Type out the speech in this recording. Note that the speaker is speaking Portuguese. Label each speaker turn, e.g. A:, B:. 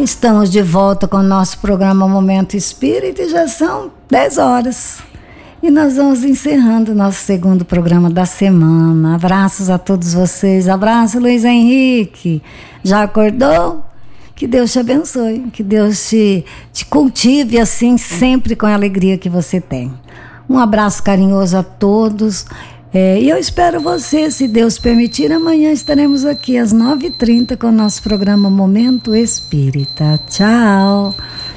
A: Estamos de volta com o nosso programa Momento Espírita e já são 10 horas. E nós vamos encerrando o nosso segundo programa da semana. Abraços a todos vocês. Abraço, Luiz Henrique. Já acordou? Que Deus te abençoe. Que Deus te cultive assim, sempre com a alegria que você tem. Um abraço carinhoso a todos. E eu espero você, se Deus permitir. Amanhã estaremos aqui às 9h30 com o nosso programa Momento Espírita. Tchau.